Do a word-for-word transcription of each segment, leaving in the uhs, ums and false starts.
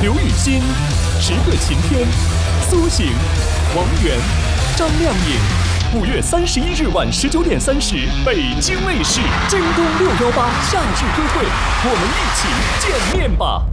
刘雨欣、十个晴天、苏醒、王源、张靓颖。五月三十一日晚十九点三十，北京卫视京东六幺八夏至约会，我们一起见面吧。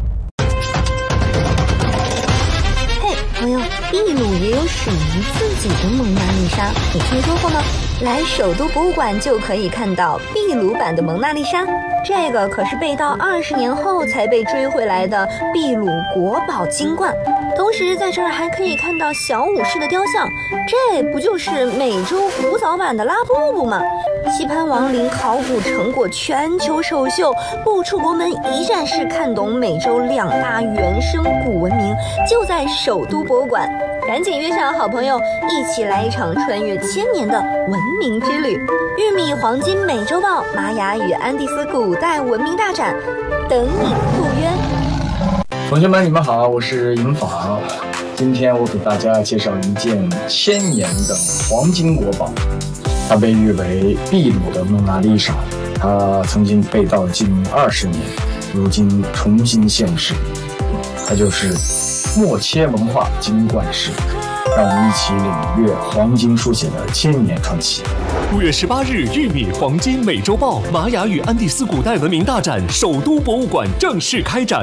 嘿，朋友，秘鲁也有属于自己的蒙娜丽莎，你听说过吗？来首都博物馆就可以看到秘鲁版的蒙娜丽莎，这个可是被盗二十年后才被追回来的秘鲁国宝金冠。同时在这儿还可以看到小武士的雕像，这不就是美洲古早版的拉布布吗？棋盘王陵考古成果全球首秀，不出国门一站式看懂美洲两大原生古文明，就在首都博物馆。赶紧约上好朋友，一起来一场穿越千年的文明之旅。玉米黄金美洲豹玛雅与安第斯古代文明大展，等你赴约。 同学们，你们好，我是尹昉。今天我给大家介绍一件千年的黄金国宝，它被誉为秘鲁的蒙娜丽莎。它曾经被盗近二十年，如今重新现世。它就是默切文化金冠石。让我们一起领略黄金书写的千年传奇。 五月十八日，玉米黄金美洲豹玛雅与安第斯古代文明大展首都博物馆正式开展。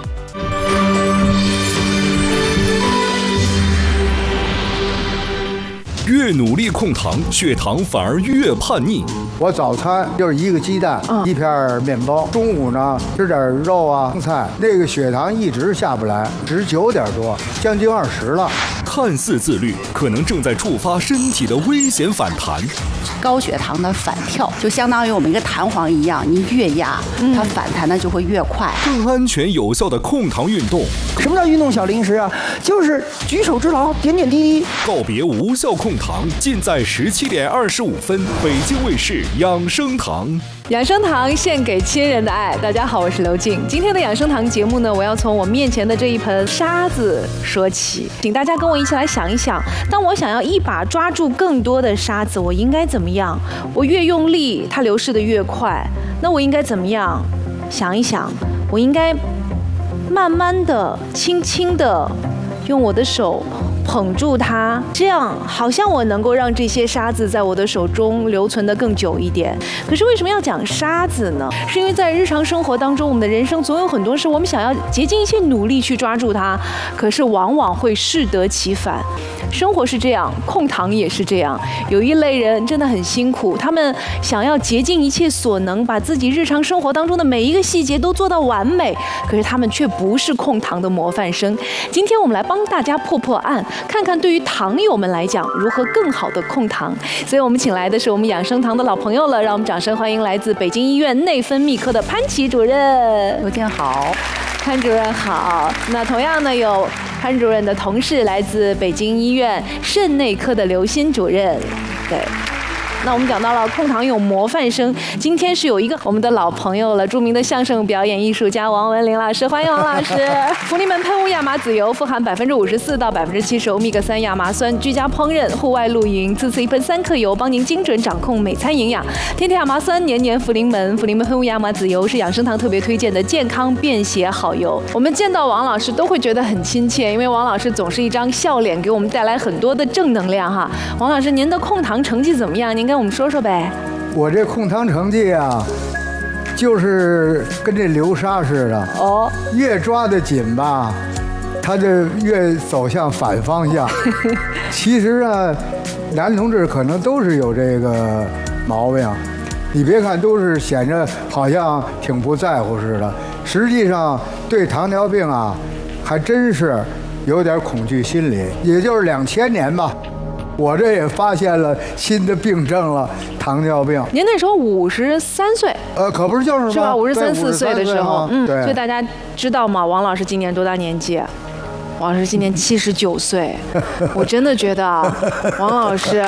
越努力控糖，血糖反而越叛逆。 我早餐就是一个鸡蛋，嗯、一片面包。中午呢吃点肉啊、菜，那个血糖一直下不来，十九点多，将近二十了。 看似自律，可能正在触发身体的危险反弹。 高血糖的反跳就相当于我们一个弹簧一样，你越压，嗯、它反弹的就会越快。 更安全有效的控糖运动。 什么叫运动小零食啊？就是举手之劳，点点滴滴。 告别无效控糖，尽在十七点二十五分，北京卫视养生堂。 养生堂献给亲人的爱。大家好，我是刘静。今天的养生堂节目呢，我要从我面前的这一盆沙子说起，请大家跟我一起来想一想，当我想要一把抓住更多的沙子，我应该怎么样？我越用力，它流逝的越快。那我应该怎么样？想一想，我应该慢慢的、轻轻的用我的手捧住它，这样好像我能够让这些沙子在我的手中留存得更久一点。可是为什么要讲沙子呢？是因为在日常生活当中，我们的人生总有很多事，我们想要竭尽一切努力去抓住它，可是往往会适得其反。生活是这样，控糖也是这样。有一类人真的很辛苦，他们想要竭尽一切所能，把自己日常生活当中的每一个细节都做到完美，可是他们却不是控糖的模范生。今天我们来帮大家破破案，看看对于糖友们来讲如何更好的控糖。所以我们请来的是我们养生堂的老朋友了，让我们掌声欢迎来自北京医院内分泌科的潘琪主任。 刘静好。 潘主任好。那同样呢，有潘主任的同事来自北京医院肾内科的刘欣主任。对。那我们讲到了控糖有模范生，今天是有一个我们的老朋友了，著名的相声表演艺术家王文林老师，欢迎王老师。福临门喷雾亚麻籽油，富含百分之五十四到百分之七十欧米伽三亚麻酸，居家烹饪、户外露营，次次一喷三克油，帮您精准掌控每餐营养。天天亚麻酸，年年福临门。福临门喷雾亚麻籽油是养生堂特别推荐的健康便携好油。我们见到王老师都会觉得很亲切，因为王老师总是一张笑脸，给我们带来很多的正能量哈。王老师，您的控糖成绩怎么样？您跟我们说说呗。 我这控糖成绩啊，就是跟这流沙似的哦，越抓得紧吧，它就越走向反方向。其实呢，男同志可能都是有这个毛病，你别看都是显着好像挺不在乎似的，实际上对糖尿病啊，还真是有点恐惧心理。也就是两千年吧。我这也发现了新的病症了，糖尿病。 您那时候五十三岁， 呃，可不是就是吗？ 是吧？五十三四岁的时候，嗯， 对。 所以大家知道吗？王老师今年多大年纪？王老师今年七十九岁。我真的觉得，王老师，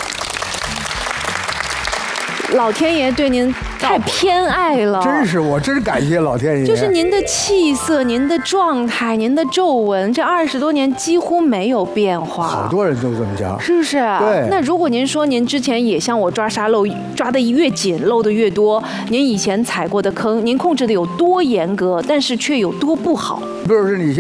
老天爷对您太偏爱了。 真是，我真感谢老天爷。 就是您的气色、您的状态、您的皱纹，这二十多年几乎没有变化。 好多人都这么讲， 是不是？ 对。 那如果您说您之前也像我抓沙漏，抓的越紧，漏的越多，您以前踩过的坑，您控制的有多严格，但是却有多不好？ 不是你像。